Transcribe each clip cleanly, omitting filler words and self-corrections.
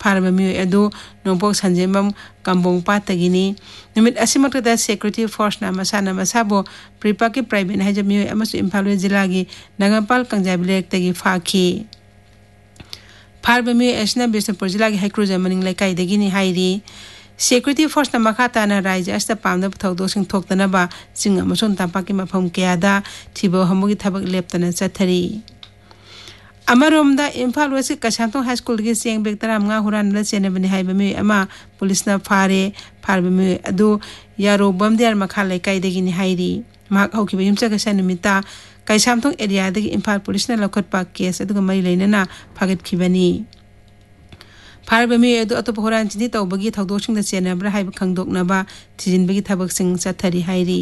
फारबा मियोय अदु नोंपोक संजेमम कंबोंग पातगिनी नुमित असिमक्तदा security force ना मसाना मसाबो प्रिपा के प्राइवेट हाइज मियोय अमसु इम्फाल वेस्ट जिला गी नगरपाल कंजाबी लेकतगी फाखी फारबा मियोय असना बिष्णुपुर जिला गी हाइक्रू जमनिंग लेकाइदगिनी हाइरी सिक्योरिटी फोर्स ना मखाताना राज्य अस्त पामदा थौदोसिंग थोक्तनबा सिंग अमसुन तापाकी मफम केयादा थिबो हमबुगी थबक लेप्तना चथरी अमरोमदा इम्फाल वेस्ट कसांतों हाई स्कूल की सेंग बेग तरा मंगा हुरान चेनबनी हाइबमी अमा पुलिसना फारबमी अदु यारो बमदेर मखा लेकाइदगिनी हाइरी माक हौखिब युमचगसा निमिता कैसांतों एरियादगी इम्फाल पुलिसना लखटपा केस अदुगा मरी लेनना फागतखिबनी फारबमी अदु अतोप हुरान चिंदी तौबगी थौदोसिंग द चेनब्रा हाइब खंगदोकनबा थिजिनबगी थबकसिंग चथरी हाइरी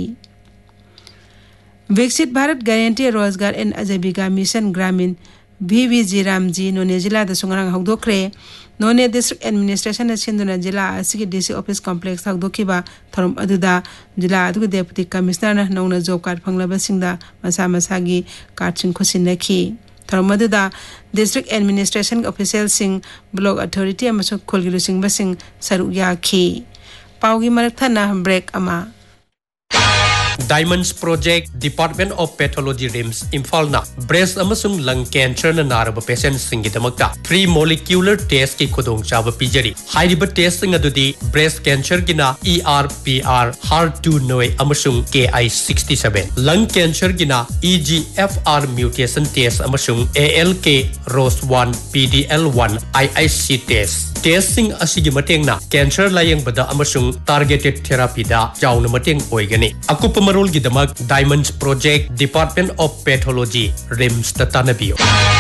विकसित भारत गारंटी रोजगार एंड आजीविका मिशन ग्रामीण VVG रामजी नोने जिला द सुंगरंग हौदोखरे नोने डिस्ट्रिक्ट एडमिनिस्ट्रेशन सिंधुना जिला असि DC ऑफिस कॉम्प्लेक्स हौदोखिबा थरम अदुदा जिला अदुग डेप्यूटी कमिश्नर नौना जॉब कार्ड फंगलबसिंगदा मसा मसागी कार्डसिंग खुसिनखी थरम अदुदा district administration official Singh block authority अमसु खोलगिलुसिंग busing सरुक याखी पाउगी मरथना ब्रेक अमा Diamonds Project Department of Pathology RIMS Imphal na breast amasung lung cancer na naraba patients singidamakta 3 molecular test ki khudong chaba pijari hairiba test sing adudi breast cancer gina ERPR HER2 noi amasung KI67 lung cancer gina EGFR mutation test amasung ALK ROS1 PDL1 IIC test sing asigi mateng na cancer layang bada amasung targeted therapy da jauna mateng oigani akupa marol gidamak Diamonds Project Department of Pathology RIMS tatanabio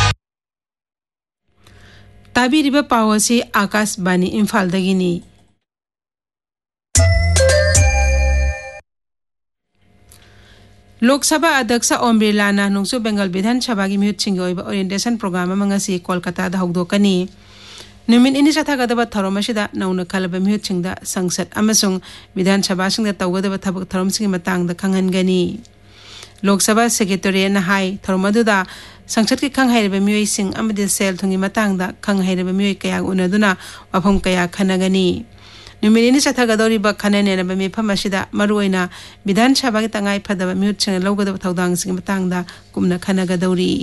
tabi riba pawasi Akash Bani Imphal dagini Lok Sabha Adyaksha Om Birla na nungsu Bengal Bidhan Sabha gi mihut singi oiba orientation program amangasi Kolkata da hogdokani Numin ini sathagadaba tharomasida nauna khalaba mihut singda sangsad amasung Bidhan Sabha singda tawgadaba thabak tharom singi matangda khangangani Lok Sabha Secretary na hai tharomaduda sangsad ki khanghairaba miyoi sing amadi sel thungi matangda khanghairaba miyoi kaya unaduna wafam kaya khanagani Numin ini sathagadoriba khanane na bami phamasida maruoina Bidhan Sabha ki tangai phadaba mihut singa lawgadaba thawdang singi matangda kumna khanagadori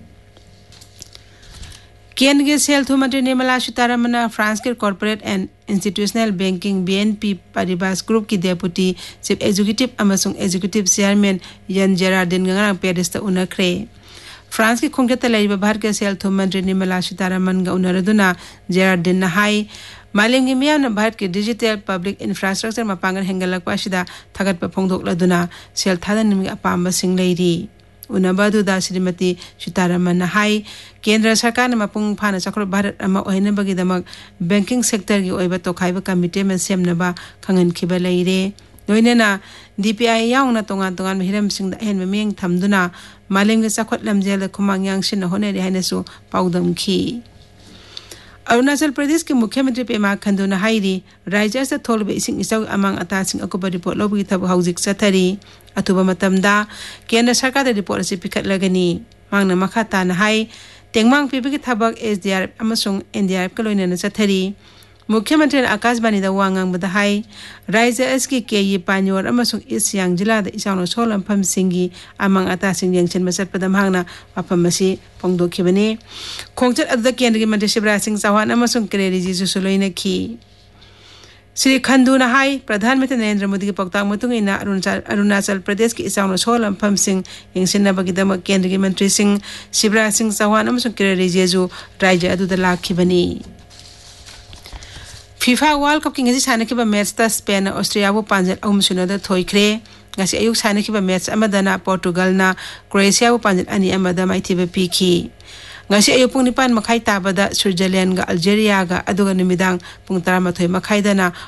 केंद्रीय cell थो मंत्री Nirmala Sitharaman France के corporate and institutional banking BNP पारिबास group की deputy chief executive अमसुंग executive chairman यन जेरार्डिन गंगारांग Paris ता उनखरे France की खोंगता लाइबा भारत के cell थो मंत्री निर्मला सीतारमण गा उनरदुना जेरार्डिन ना हाई मालिंगी मियाम भारत के डिजिटल पब्लिक इंफ्रास्ट्रक्चर मपांगन हेंगलकपा सिदा थगत फोंगदोकलदुना सेल थादन निमि अपाम सिंग लेरी उनबदुदा श्रीमती सीतारमण हाई केंद्र सरकार ने मपुंग फाना चक्र भारत अमा ओहिनबगिदमक बैंकिंग सेक्टर की ओइबा तोखाइबा कमिटी में सेमनबा खंगन खिबा लेरे नोइनेना DPI याउना तोंगान तोंगान हिरम सिंग दा हेन मेंग थमदुना मालेंगे चखत लमजेल खुमांग यांगसिन होनेरि हाइनसु पाउदम खी अरुणाचल प्रदेश के मुख्यमंत्री पेमा खंडू हाईरी राज्य से थोलबे इसिंग इसाउ अमांग अतासिंग अकुबा रिपोर्ट लौबगी थब हौजिक चथरी अथुबा मतमदा केंद्र सरकार रिपोर्ट से पिखतलगनी मांगना मखा ताना हाई तेंगमांग पिबगी थबक SDRF अमसुंग NDRF का लोइना चथरी मुख्यमंत्री आकाश बानी दा वांगांग बदा हाई राज्य एसकी केई पान्योर अमसुंग ईस्ट सियांग जिला दा इसाउनो सोलमफम सिंगी अमांग अतासिंग यंगचन मसत पदम हांगना वाफम मसी फोंगदोखिबने खोंगचत अदुदा केंद्रीय मंत्री शिवराज सिंह चौहान अमसुंग करेरी जिसु लोइना खी श्री खंडू हाई प्रधानमंत्री नरेंद्र मोदी के पक्तांग मतुंगिना अरुणाचल प्रदेश की इसाउनो सोलमफम सिंह यंगसिनबगिदमक केंद्रीय मंत्री सिंह शिवराज सिंह चौहान अमसुंग करेरी जेजु राज्य अदुदा लाखिबनी FIFA World Cup king सानखिबा match ता स्पेन ऑस्ट्रेलिया वो 5-0 थोइख्रे ngasi ayuk सानखिबा मैच अमदना पोर्टुगल ना क्रोएशिया वो 5-2 अमदा माइथिबा पीखी ngasi ayuk pung 9 makhai tabada Switzerland गा अल्जेरिया गा अदुगा निमिदांग pung 13 makhai dana